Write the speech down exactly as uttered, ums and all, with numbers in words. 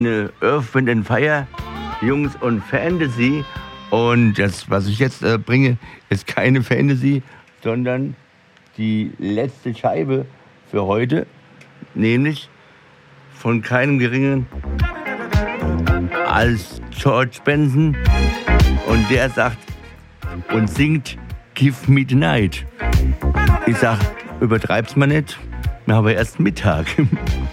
eine Earth, Wind and Fire, Jungs und Fantasy. Und das, was ich jetzt äh, bringe, ist keine Fantasy, sondern die letzte Scheibe für heute, nämlich von keinem Geringeren als George Benson. Und der sagt und singt Give Me the Night. Ich sag, übertreib's mal nicht, wir haben erst Mittag.